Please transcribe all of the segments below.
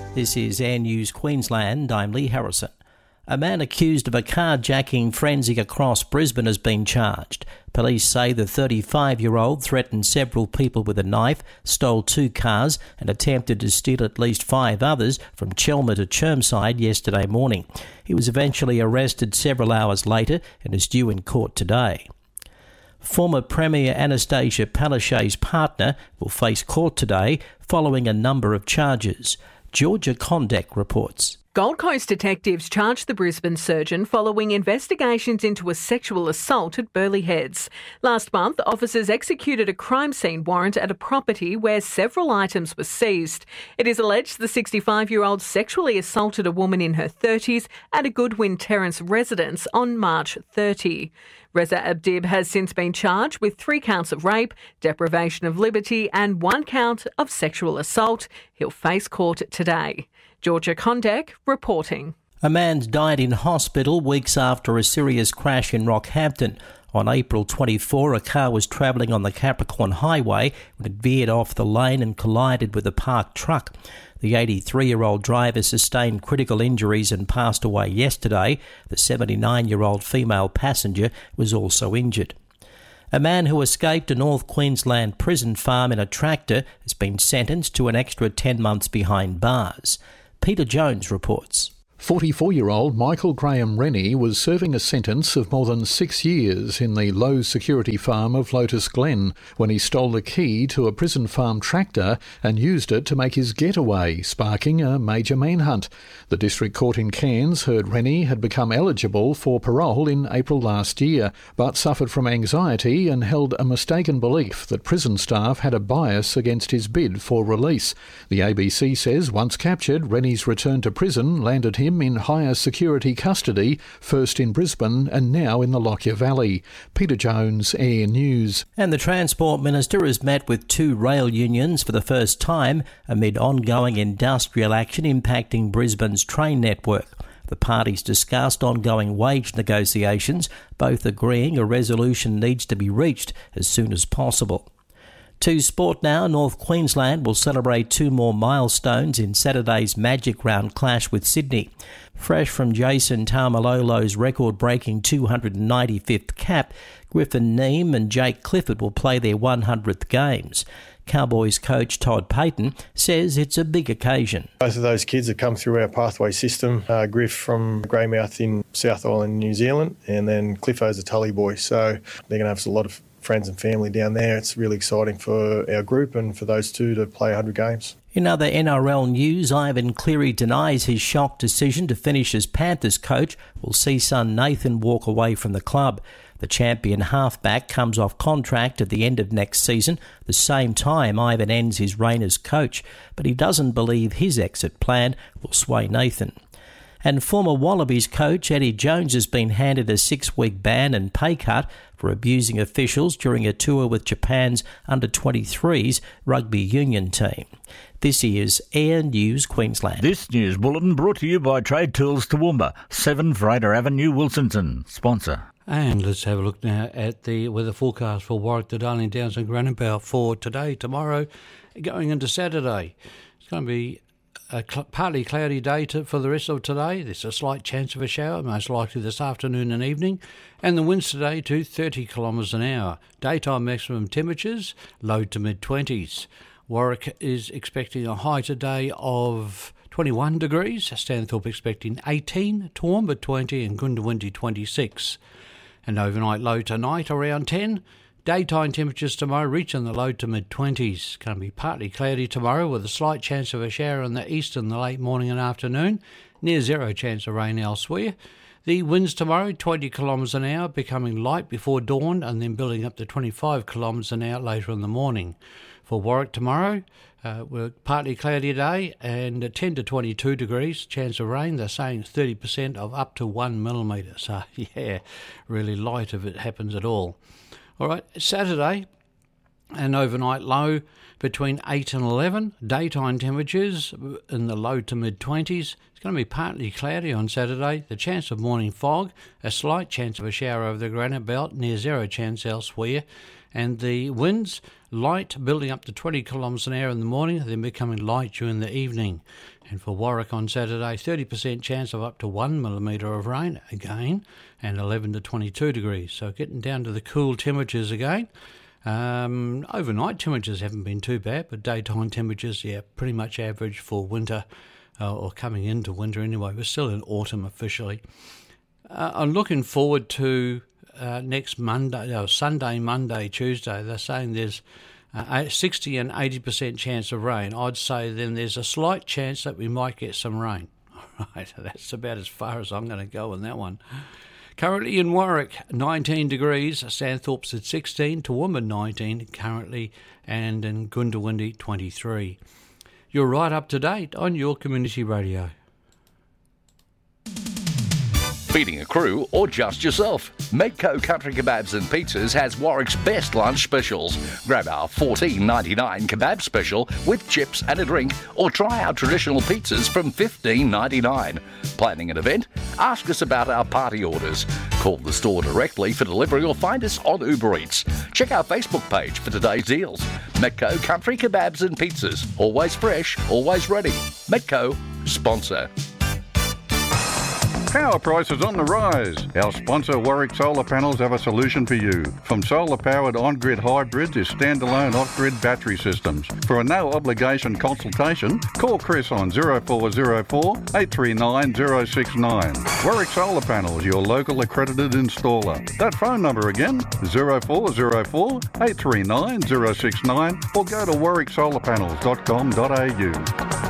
This is Air News Queensland. I'm Lee Harrison. A man accused of a carjacking frenzy across Brisbane has been charged. Police say the 35-year-old threatened several people with a knife, stole 2 cars and attempted to steal at least 5 others from Chelmer to Chermside yesterday morning. He was eventually arrested several hours later and is due in court today. Former Premier Anastasia Palaszczuk's partner will face court today following a number of charges. Georgia Kondek reports. Gold Coast detectives charged the Brisbane surgeon following investigations into a sexual assault at Burleigh Heads. Last month, officers executed a crime scene warrant at a property where several items were seized. It is alleged the 65-year-old sexually assaulted a woman in her 30s at a Goodwin Terrace residence on March 30. Reza Abdib has since been charged with 3 counts of rape, deprivation of liberty and 1 count of sexual assault. He'll face court today. Georgia Kondek reporting. A man died in hospital weeks after a serious crash in Rockhampton. On April 24, a car was travelling on the Capricorn Highway when it veered off the lane and collided with a parked truck. The 83-year-old driver sustained critical injuries and passed away yesterday. The 79-year-old female passenger was also injured. A man who escaped a North Queensland prison farm in a tractor has been sentenced to an extra 10 months behind bars. Peter Jones reports. 44-year-old Michael Graham Rennie was serving a sentence of more than 6 years in the low-security farm of Lotus Glen when he stole the key to a prison farm tractor and used it to make his getaway, sparking a major manhunt. The District Court in Cairns heard Rennie had become eligible for parole in April last year, but suffered from anxiety and held a mistaken belief that prison staff had a bias against his bid for release. The ABC says once captured, Rennie's return to prison landed him in higher security custody, first in Brisbane and now in the Lockyer Valley. Peter Jones, Air News. And the Transport Minister has met with 2 rail unions for the first time amid ongoing industrial action impacting Brisbane's train network. The parties discussed ongoing wage negotiations, both agreeing a resolution needs to be reached as soon as possible. To sport now, North Queensland will celebrate 2 more milestones in Saturday's Magic Round clash with Sydney. Fresh from Jason Taumalolo's record-breaking 295th cap, Griffin Neame and Jake Clifford will play their 100th games. Cowboys coach Todd Payton says it's a big occasion. Both of those kids have come through our pathway system. Griff from Greymouth in South Island, New Zealand, and then Cliffo's a Tully boy. So they're going to have a lot of friends and family down there. It's really exciting for our group and for those 2 to play 100 games. In other NRL news, Ivan Cleary denies his shock decision to finish as Panthers coach will see son Nathan walk away from the club. The champion halfback comes off contract at the end of next season, the same time Ivan ends his reign as coach, but he doesn't believe his exit plan will sway Nathan. And former Wallabies coach Eddie Jones has been handed a 6-week ban and pay cut for abusing officials during a tour with Japan's under-23s rugby union team. This is Air News Queensland. This news bulletin brought to you by Trade Tools Toowoomba, 7 Fraser Avenue, Wilsonton. Sponsor. And let's have a look now at the weather forecast for Warwick, the Darling Downs and Granite for today, tomorrow, going into Saturday. It's going to be a partly cloudy day for the rest of today. There's a slight chance of a shower, most likely this afternoon and evening. And the winds today to 30 kilometres an hour. Daytime maximum temperatures, low to mid-20s. Warwick is expecting a high today of 21 degrees. Stanthorpe expecting 18, Toowoomba 20 and Goondiwindi 26. And overnight low tonight around 10. Daytime temperatures tomorrow reaching the low to mid-20s. Going to be partly cloudy tomorrow with a slight chance of a shower in the east in the late morning and afternoon. Near 0 chance of rain elsewhere. The winds tomorrow 20 kilometres an hour, becoming light before dawn and then building up to 25 kilometres an hour later in the morning. For Warwick tomorrow, we're partly cloudy day and 10 to 22 degrees. Chance of rain, they're saying 30% of up to 1 millimetre. So, yeah, really light if it happens at all. All right, Saturday, an overnight low between 8 and 11. Daytime temperatures in the low to mid-20s. It's going to be partly cloudy on Saturday. The chance of morning fog, a slight chance of a shower over the Granite Belt, near 0 chance elsewhere. And the winds, light, building up to 20 kilometres an hour in the morning, then becoming light during the evening. And for Warwick on Saturday, 30% chance of up to 1 millimetre of rain again, and 11 to 22 degrees. So getting down to the cool temperatures again. Overnight temperatures haven't been too bad, but daytime temperatures, pretty much average for winter, or coming into winter anyway. We're still in autumn officially. I'm looking forward to next Monday, Sunday, Monday, Tuesday. They're saying there's 60 and 80% chance of rain. I'd say then there's a slight chance that we might get some rain. All right, that's about as far as I'm going to go on that one. Currently in Warwick, 19 degrees, Sandthorpe's at 16, Toowoomba 19 currently, and in Goondiwindi 23. You're right up to date on your community radio. Feeding a crew or just yourself? Medco Country Kebabs and Pizzas has Warwick's best lunch specials. Grab our $14.99 kebab special with chips and a drink, or try our traditional pizzas from $15.99. Planning an event? Ask us about our party orders. Call the store directly for delivery or find us on Uber Eats. Check our Facebook page for today's deals. Medco Country Kebabs and Pizzas. Always fresh, always ready. Medco, sponsor. Power prices on the rise. Our sponsor Warwick Solar Panels have a solution for you. From solar-powered on-grid hybrids to standalone off-grid battery systems. For a no-obligation consultation, call Chris on 0404 839 069. Warwick Solar Panels, your local accredited installer. That phone number again, 0404 839 069, or go to warwicksolarpanels.com.au.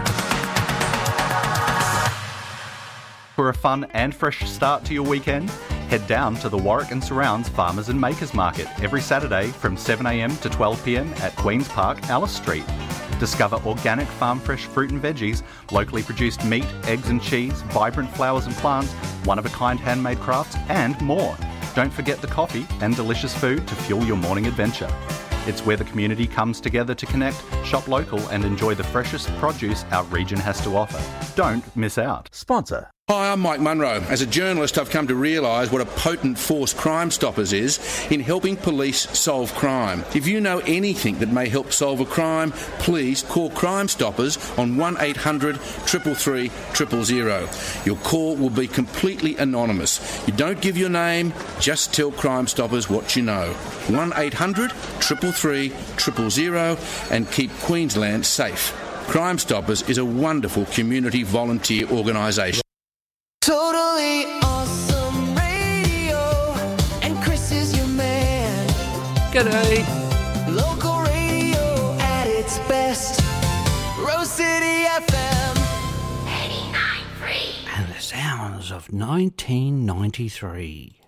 For a fun and fresh start to your weekend, head down to the Warwick and Surrounds Farmers and Makers Market every Saturday from 7am to 12pm at Queen's Park, Alice Street. Discover organic farm fresh fruit and veggies, locally produced meat, eggs and cheese, vibrant flowers and plants, one-of-a-kind handmade crafts and more. Don't forget the coffee and delicious food to fuel your morning adventure. It's where the community comes together to connect, shop local and enjoy the freshest produce our region has to offer. Don't miss out. Sponsor. Hi, I'm Mike Munro. As a journalist, I've come to realise what a potent force Crime Stoppers is in helping police solve crime. If you know anything that may help solve a crime, please call Crime Stoppers on 1800 333 000. Your call will be completely anonymous. You don't give your name, just tell Crime Stoppers what you know. 1800 333 000 and keep Queensland safe. Crime Stoppers is a wonderful community volunteer organisation. Totally awesome radio, and Chris is your man. G'day. Local radio at its best. Rose City FM 89.3. And the sounds of 1993.